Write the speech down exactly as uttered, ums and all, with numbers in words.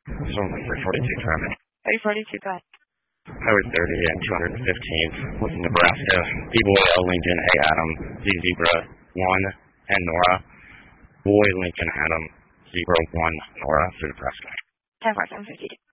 This one's three forty-two traffic. three forty-two, go ahead. Highway thirty and two hundred fifteenth, with Nebraska. B-Boy, L. Lincoln, A. Adam, Z. Zebra, one, and Nora. Boy, Lincoln, Adam, Zebra, one, Nora, through Nebraska. ten four seven fifty-two.